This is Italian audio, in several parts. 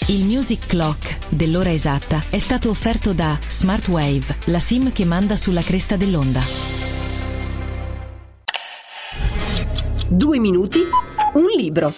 Il Music Clock dell'ora esatta è stato offerto da Smartwave, la SIM che manda sulla cresta dell'onda. 2 minuti, un libro.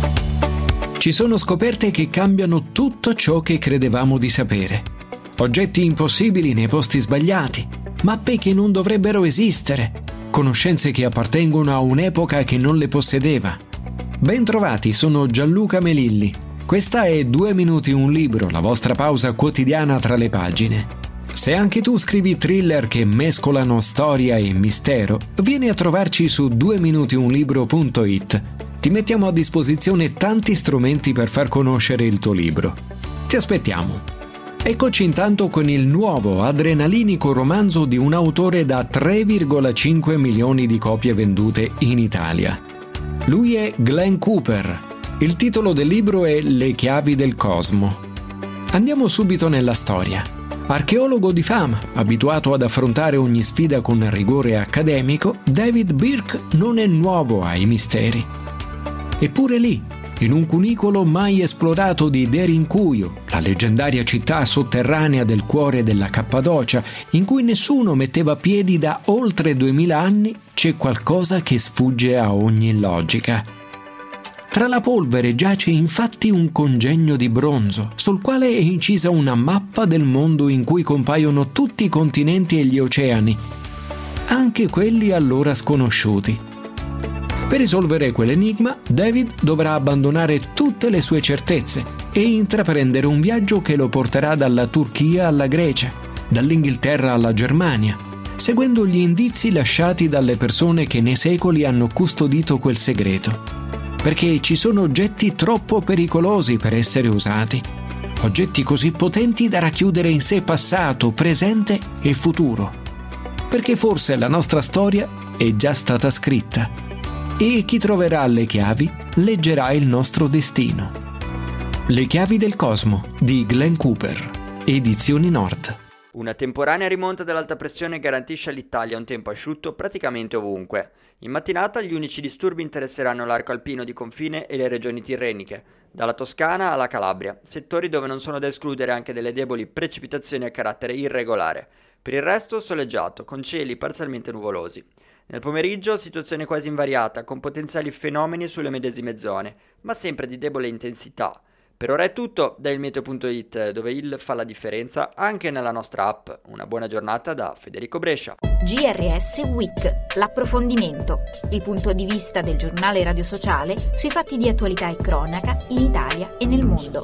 Ci sono scoperte che cambiano tutto ciò che credevamo di sapere. Oggetti impossibili nei posti sbagliati, mappe che non dovrebbero esistere, conoscenze che appartengono a un'epoca che non le possedeva. Ben trovati, sono Gianluca Melilli. Questa è 2 minuti un libro, la vostra pausa quotidiana tra le pagine. Se anche tu scrivi thriller che mescolano storia e mistero, vieni a trovarci su 2minutiunlibro.it. Ti mettiamo a disposizione tanti strumenti per far conoscere il tuo libro. Ti aspettiamo. Eccoci intanto con il nuovo adrenalinico romanzo di un autore da 3,5 milioni di copie vendute in Italia. Lui è Glenn Cooper. Il titolo del libro è Le chiavi del cosmo. Andiamo subito nella storia. Archeologo di fama, abituato ad affrontare ogni sfida con rigore accademico, David Birk non è nuovo ai misteri. Eppure lì, in un cunicolo mai esplorato di Derinkuyu, la leggendaria città sotterranea del cuore della Cappadocia, in cui nessuno metteva piedi da oltre 2000 anni, c'è qualcosa che sfugge a ogni logica. Tra la polvere giace infatti un congegno di bronzo, sul quale è incisa una mappa del mondo in cui compaiono tutti i continenti e gli oceani, anche quelli allora sconosciuti. Per risolvere quell'enigma, David dovrà abbandonare tutte le sue certezze e intraprendere un viaggio che lo porterà dalla Turchia alla Grecia, dall'Inghilterra alla Germania, seguendo gli indizi lasciati dalle persone che nei secoli hanno custodito quel segreto. Perché ci sono oggetti troppo pericolosi per essere usati. Oggetti così potenti da racchiudere in sé passato, presente e futuro. Perché forse la nostra storia è già stata scritta. E chi troverà le chiavi leggerà il nostro destino. Le chiavi del cosmo di Glenn Cooper, Edizioni Nord. Una temporanea rimonta dell'alta pressione garantisce all'Italia un tempo asciutto praticamente ovunque. In mattinata gli unici disturbi interesseranno l'arco alpino di confine e le regioni tirreniche, dalla Toscana alla Calabria, settori dove non sono da escludere anche delle deboli precipitazioni a carattere irregolare. Per il resto soleggiato, con cieli parzialmente nuvolosi. Nel pomeriggio situazione quasi invariata, con potenziali fenomeni sulle medesime zone, ma sempre di debole intensità. Per ora è tutto da ilmeteo.it, dove il fa la differenza anche nella nostra app. Una buona giornata da Federico Brescia. GRS Week, l'approfondimento, il punto di vista del giornale radio sociale sui fatti di attualità e cronaca in Italia e nel mondo.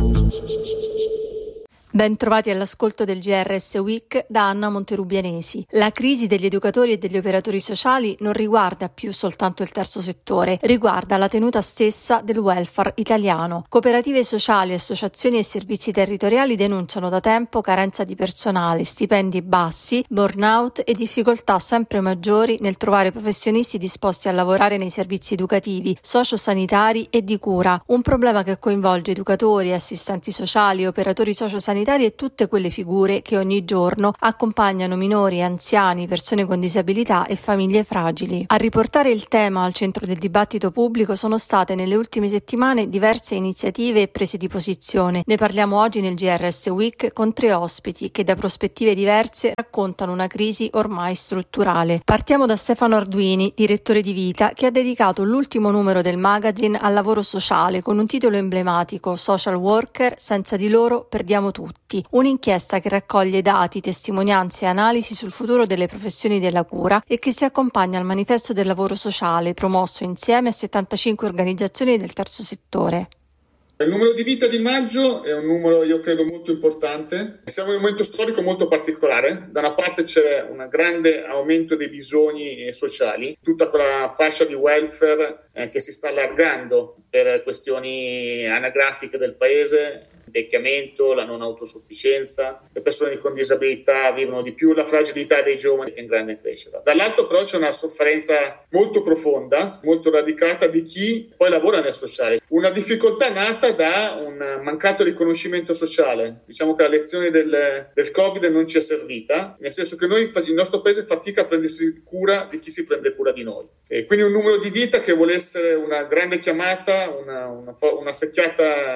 Ben trovati all'ascolto del GRS Week da Anna Monterubianesi. La crisi degli educatori e degli operatori sociali non riguarda più soltanto il terzo settore, riguarda la tenuta stessa del welfare italiano. Cooperative sociali, associazioni e servizi territoriali denunciano da tempo carenza di personale, stipendi bassi, burnout e difficoltà sempre maggiori nel trovare professionisti disposti a lavorare nei servizi educativi, sociosanitari e di cura. Un problema che coinvolge educatori, assistenti sociali, operatori sociosanitari e tutte quelle figure che ogni giorno accompagnano minori, anziani, persone con disabilità e famiglie fragili. A riportare il tema al centro del dibattito pubblico sono state nelle ultime settimane diverse iniziative e prese di posizione. Ne parliamo oggi nel GRS Week con 3 ospiti che da prospettive diverse raccontano una crisi ormai strutturale. Partiamo da Stefano Arduini, direttore di Vita, che ha dedicato l'ultimo numero del magazine al lavoro sociale con un titolo emblematico: Social Worker, senza di loro perdiamo tutto. Un'inchiesta che raccoglie dati, testimonianze e analisi sul futuro delle professioni della cura e che si accompagna al manifesto del lavoro sociale promosso insieme a 75 organizzazioni del terzo settore. Il numero di Vita di maggio è un numero, io credo, molto importante. Siamo in un momento storico molto particolare. Da una parte c'è un grande aumento dei bisogni sociali, tutta quella fascia di welfare che si sta allargando per questioni anagrafiche del paese, invecchiamento, la non autosufficienza, le persone con disabilità vivono di più, la fragilità dei giovani che è in grande crescita. Dall'altro però c'è una sofferenza molto profonda, molto radicata di chi poi lavora nel sociale. Una difficoltà nata da un mancato riconoscimento sociale. Diciamo che la lezione del Covid non ci è servita, nel senso che il nostro paese fatica a prendersi cura di chi si prende cura di noi. E quindi un numero di Vita che vuole essere una grande chiamata, una secchiata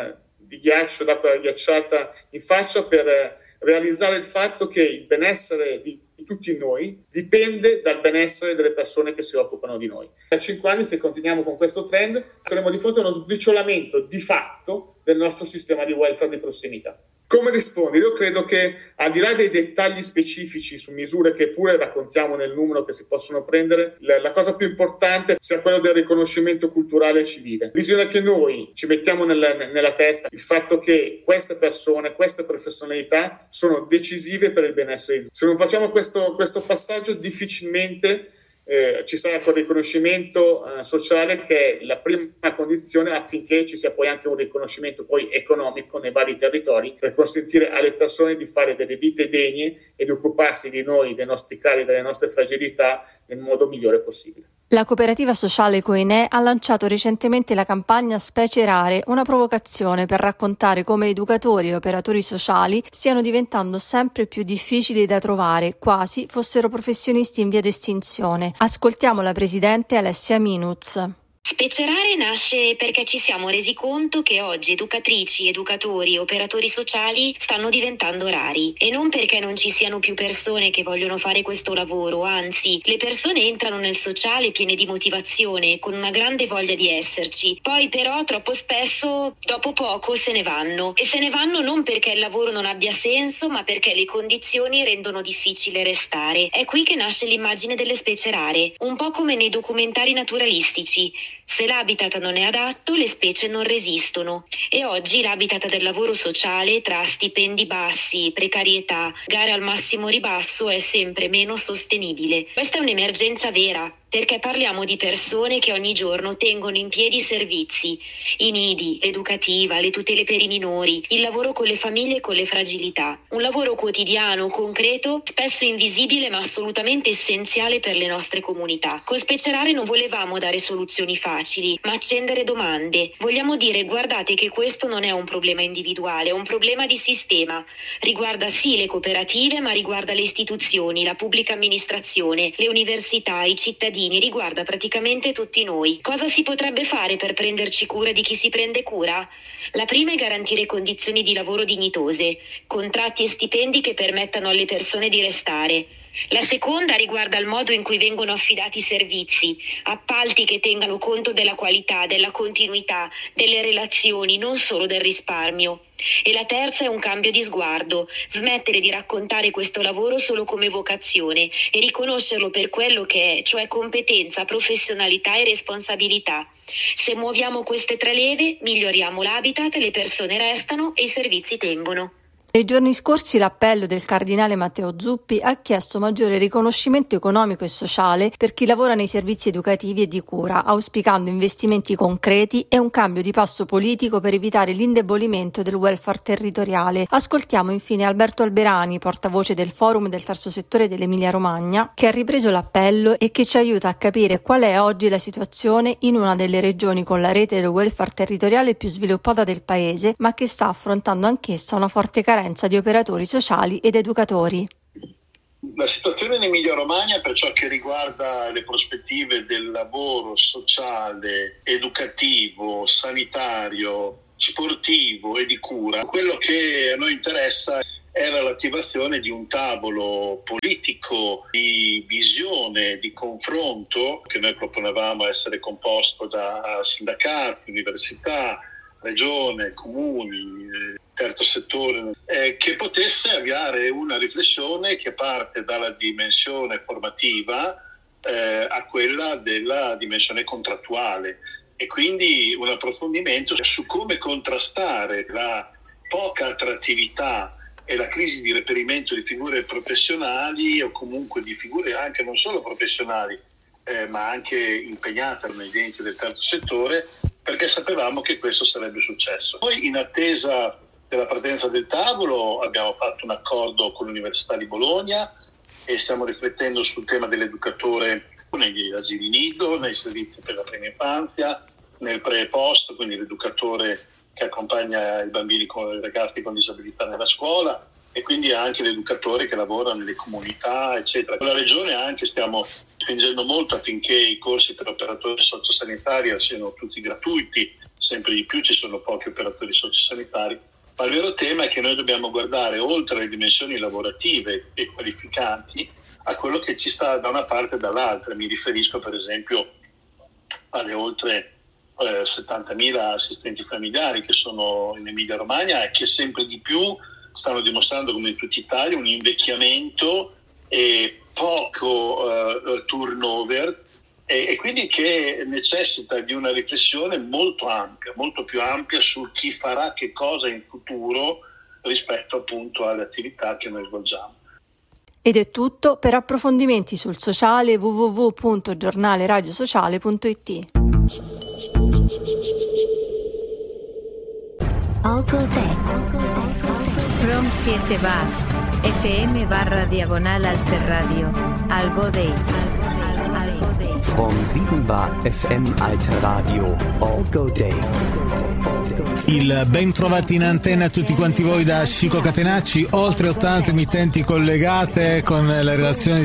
di ghiaccio, d'acqua ghiacciata in faccia, per realizzare il fatto che il benessere di tutti noi dipende dal benessere delle persone che si occupano di noi. Tra 5 anni, se continuiamo con questo trend, saremo di fronte a uno sbriciolamento di fatto del nostro sistema di welfare di prossimità. Come rispondere? Io credo che, al di là dei dettagli specifici su misure che pure raccontiamo nel numero che si possono prendere, la cosa più importante sia quella del riconoscimento culturale e civile. Bisogna che noi ci mettiamo nella testa il fatto che queste persone, queste professionalità sono decisive per il benessere di tutti. Se non facciamo questo passaggio, difficilmente ci sarà quel riconoscimento sociale, che è la prima condizione affinché ci sia poi anche un riconoscimento poi economico nei vari territori, per consentire alle persone di fare delle vite degne e di occuparsi di noi, dei nostri cari, delle nostre fragilità nel modo migliore possibile. La cooperativa sociale Koinè ha lanciato recentemente la campagna Specie Rare, una provocazione per raccontare come educatori e operatori sociali stiano diventando sempre più difficili da trovare, quasi fossero professionisti in via d'estinzione. Ascoltiamo la presidente Alessia Minuz. Specie Rare nasce perché ci siamo resi conto che oggi educatrici, educatori, operatori sociali stanno diventando rari, e non perché non ci siano più persone che vogliono fare questo lavoro, anzi, le persone entrano nel sociale piene di motivazione, con una grande voglia di esserci, poi però troppo spesso dopo poco se ne vanno, e se ne vanno non perché il lavoro non abbia senso, ma perché le condizioni rendono difficile restare. È qui che nasce l'immagine delle specie rare, un po' come nei documentari naturalistici. Se l'habitat non è adatto, le specie non resistono. E oggi l'habitat del lavoro sociale, tra stipendi bassi, precarietà, gare al massimo ribasso, è sempre meno sostenibile. Questa è un'emergenza vera, perché parliamo di persone che ogni giorno tengono in piedi servizi, i nidi, l'educativa, le tutele per i minori, il lavoro con le famiglie e con le fragilità. Un lavoro quotidiano, concreto, spesso invisibile ma assolutamente essenziale per le nostre comunità. Con Specie Rare non volevamo dare soluzioni facili, ma accendere domande. Vogliamo dire: guardate che questo non è un problema individuale, è un problema di sistema. Riguarda sì le cooperative, ma riguarda le istituzioni, la pubblica amministrazione, le università, i cittadini, riguarda praticamente tutti noi. Cosa si potrebbe fare per prenderci cura di chi si prende cura? La prima è garantire condizioni di lavoro dignitose, contratti e stipendi che permettano alle persone di restare. La seconda riguarda il modo in cui vengono affidati i servizi, appalti che tengano conto della qualità, della continuità, delle relazioni, non solo del risparmio. E la terza è un cambio di sguardo, smettere di raccontare questo lavoro solo come vocazione e riconoscerlo per quello che è, cioè competenza, professionalità e responsabilità. Se muoviamo queste 3 leve, miglioriamo l'habitat, le persone restano e i servizi tengono. Nei giorni scorsi l'appello del cardinale Matteo Zuppi ha chiesto maggiore riconoscimento economico e sociale per chi lavora nei servizi educativi e di cura, auspicando investimenti concreti e un cambio di passo politico per evitare l'indebolimento del welfare territoriale. Ascoltiamo infine Alberto Alberani, portavoce del Forum del Terzo Settore dell'Emilia Romagna, che ha ripreso l'appello e che ci aiuta a capire qual è oggi la situazione in una delle regioni con la rete del welfare territoriale più sviluppata del paese, ma che sta affrontando anch'essa una forte carenza di operatori sociali ed educatori. La situazione in Emilia Romagna, per ciò che riguarda le prospettive del lavoro sociale, educativo, sanitario, sportivo e di cura, quello che a noi interessa era l'attivazione di un tavolo politico di visione, di confronto, che noi proponevamo essere composto da sindacati, università, regione, comuni, terzo settore, che potesse avviare una riflessione che parte dalla dimensione formativa a quella della dimensione contrattuale, e quindi un approfondimento su come contrastare la poca attrattività e la crisi di reperimento di figure professionali, o comunque di figure anche non solo professionali ma anche impegnate negli enti del terzo settore, perché sapevamo che questo sarebbe successo. Poi, in attesa della partenza del tavolo, abbiamo fatto un accordo con l'Università di Bologna e stiamo riflettendo sul tema dell'educatore negli asili nido, nei servizi per la prima infanzia, nel pre e post, quindi l'educatore che accompagna i bambini, con i ragazzi con disabilità nella scuola, e quindi anche gli educatori che lavorano nelle comunità, eccetera. Con la Regione anche stiamo spingendo molto affinché i corsi per operatori sociosanitari siano tutti gratuiti, sempre di più ci sono pochi operatori sociosanitari, ma il vero tema è che noi dobbiamo guardare oltre le dimensioni lavorative e qualificanti a quello che ci sta da una parte e dall'altra. Mi riferisco per esempio alle oltre 70.000 assistenti familiari che sono in Emilia Romagna e che sempre di più stanno dimostrando, come in tutta Italia, un invecchiamento e poco turnover, e quindi che necessita di una riflessione molto ampia, molto più ampia su chi farà che cosa in futuro rispetto appunto alle attività che noi svolgiamo. Ed è tutto. Per approfondimenti sul sociale www.giornaleradiosociale.it. All Go Day. From 7 bar FM/diagonal Alterradio. All Go Day. From 7 bar FM Alterradio. All Go Day. Il ben trovati in antenna a tutti quanti voi da Chico Catenacci, oltre 80 emittenti collegate con la redazione di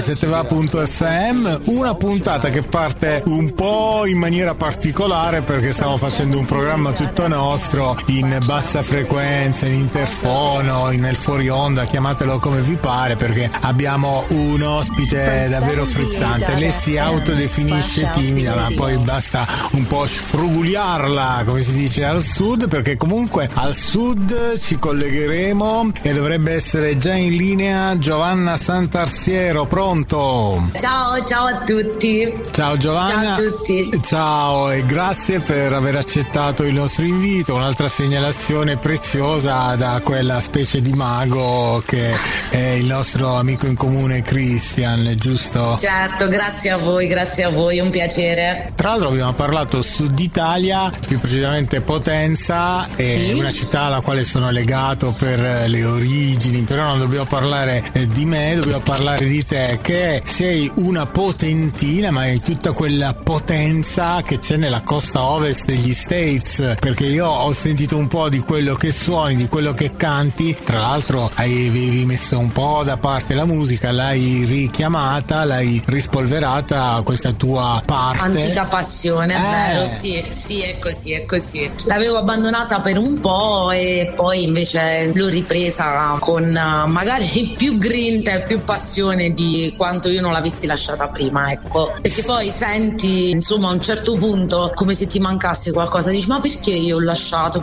7va.fm, una puntata che parte un po' in maniera particolare perché stiamo facendo un programma tutto nostro in bassa frequenza, in interfono, nel fuori onda, chiamatelo come vi pare, perché abbiamo un ospite davvero frizzante. Lei si autodefinisce timida, ma poi basta un po' sfrugugliarla, come si dice al sud, perché comunque al sud ci collegheremo e dovrebbe essere già in linea Giovanna Santarsiero. Pronto? Ciao a tutti. Ciao Giovanna. Ciao a tutti. Ciao e grazie per aver accettato il nostro invito. Un'altra segnalazione preziosa da quella specie di mago che è il nostro amico in comune Christian, giusto? Certo, grazie a voi, un piacere. Tra l'altro abbiamo parlato Sud Italia, più precisamente Potenza, è una città alla quale sono legato per le origini, però non dobbiamo parlare di me, dobbiamo parlare di te, che sei una potentina, ma è tutta quella potenza che c'è nella costa ovest degli States, perché io ho sentito un po' di quello che suoni, di quello che canti. Tra l'altro avevi messo un po' da parte la musica, l'hai richiamata, l'hai rispolverata, questa tua parte antica passione, è vero, sì, è così. L'avevo abbandonata per un po' e poi invece l'ho ripresa con magari più grinta e più passione di quanto io non l'avessi lasciata prima, ecco, perché poi senti insomma a un certo punto come se ti mancasse qualcosa, dici ma perché io ho lasciato,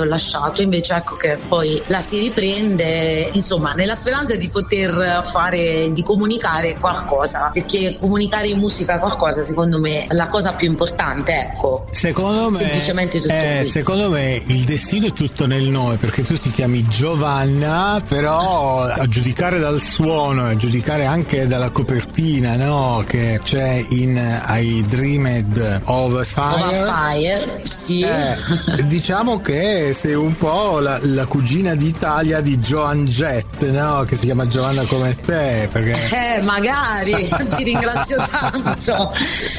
invece ecco che poi la si riprende, insomma, nella speranza di poter di comunicare qualcosa, perché comunicare in musica qualcosa secondo me è la cosa più importante, ecco. Secondo me semplicemente tutto secondo me il destino è tutto nel nome, perché tu ti chiami Giovanna, però a giudicare dal suono, a giudicare anche dalla copertina, no, che c'è in I Dreamed of Fire, sì. Diciamo che sei un po' la cugina d'Italia di Joan Jett, no, che si chiama Giovanna come te, perché magari ti ringrazio tanto,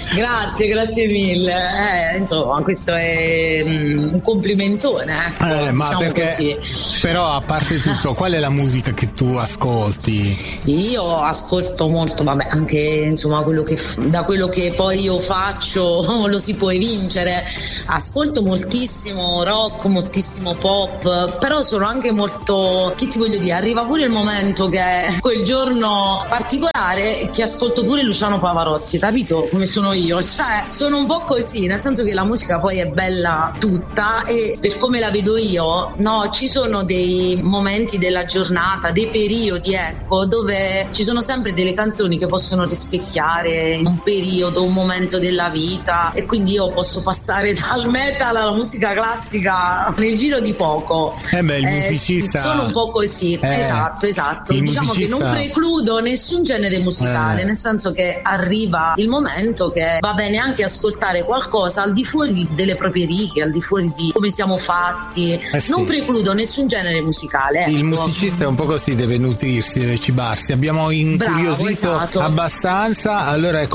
grazie mille, insomma questo è un complimentone, ma diciamo perché così. Però a parte tutto, qual è la musica che tu ascolti? Io ascolto molto, vabbè, anche insomma da quello che poi io faccio lo si può evincere. Ascolto moltissimo rock, moltissimo pop, però sono anche molto, che ti voglio dire, arriva pure il momento che è quel giorno particolare che ascolto pure Luciano Pavarotti, capito come sono io? Cioè sono un po' così, nel senso che la musica poi è bella tutta e per come la vedo io, no, ci sono dei momenti della giornata, dei periodi, ecco, dove ci sono sempre delle canzoni che possono rispecchiare un periodo, un momento della vita, e quindi io posso passare dal metal alla musica classica nel giro di poco. Il musicista sono un po' così, esatto. Diciamo che non precludo nessun genere musicale, nel senso che arriva il momento che va bene anche ascoltare qualcosa al di fuori delle proprie righe, al di fuori di come siamo fatti, non precludo nessun genere musicale, ecco. Il musicista è un po' così, deve nutrirsi, deve cibarsi. Abbiamo incuriosito abbastanza, allora